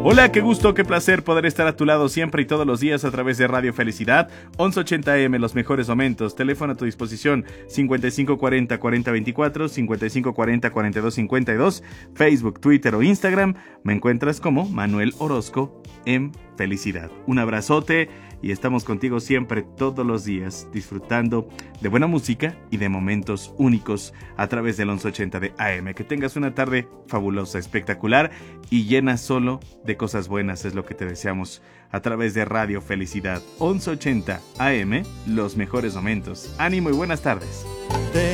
Hola, qué gusto, qué placer poder estar a tu lado siempre y todos los días a través de Radio Felicidad, 1180 AM, los mejores momentos. Teléfono a tu disposición, 5540-4024, 5540-4252, Facebook, Twitter o Instagram. Me encuentras como Manuel Orozco en Felicidad. Un abrazote y estamos contigo siempre, todos los días, disfrutando de buena música y de momentos únicos a través del 1180 de AM. Que tengas una tarde fabulosa, espectacular y llena solo de cosas buenas, es lo que te deseamos a través de Radio Felicidad, 1180 AM, los mejores momentos. Ánimo y buenas tardes.